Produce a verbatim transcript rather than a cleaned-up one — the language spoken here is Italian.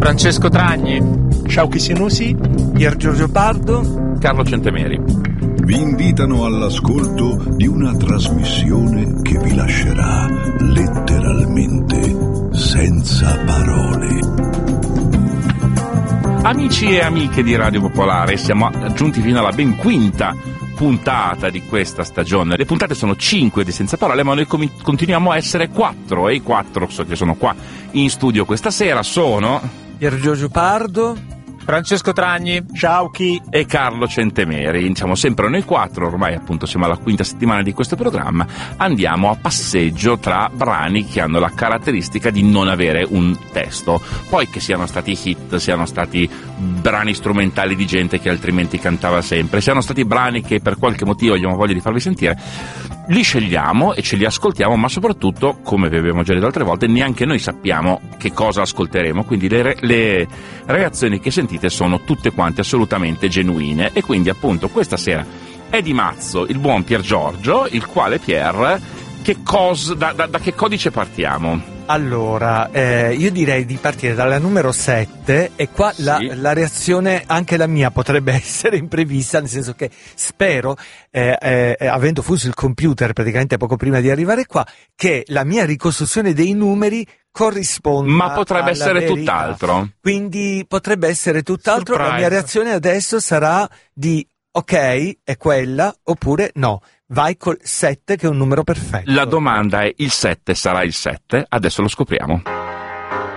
Francesco Tragni, Sciauchi Sinusi, Pier Giorgio Pardo, Carlo Centemeri. Vi invitano all'ascolto di una trasmissione che vi lascerà letteralmente senza parole. Amici e amiche di Radio Popolare, siamo giunti fino alla ben quinta puntata di questa stagione. Le puntate sono cinque di Senza Parole, ma noi com- continuiamo a essere quattro, e i quattro so che sono qua in studio questa sera sono Pier Giorgio Pardo, Francesco Tragni, Sciauchi e Carlo Centemeri. Siamo sempre noi quattro, ormai appunto siamo alla quinta settimana di questo programma. Andiamo a passeggio tra brani che hanno la caratteristica di non avere un testo, poi che siano stati hit, siano stati brani strumentali di gente che altrimenti cantava sempre, siano stati brani che per qualche motivo abbiamo voglia di farvi sentire, li scegliamo e ce li ascoltiamo, ma soprattutto, come vi abbiamo già detto altre volte, neanche noi sappiamo che cosa ascolteremo, quindi le, le reazioni che sentite sono tutte quante assolutamente genuine. E quindi appunto questa sera è di mazzo il buon Pier Giorgio, il quale Pier, che cos, da, da, da che codice partiamo? Allora, eh, io direi di partire dalla numero sette, e qua Sì. la, la reazione, anche la mia, potrebbe essere imprevista, nel senso che spero, eh, eh, avendo fuso il computer praticamente poco prima di arrivare qua, che la mia ricostruzione dei numeri corrisponda. Ma potrebbe alla essere verità. tutt'altro. Quindi potrebbe essere tutt'altro. Surprise. La mia reazione adesso sarà di ok, è quella, oppure no. Vai col sette, che è un numero perfetto. La domanda è: il sette sarà il sette? Adesso lo scopriamo.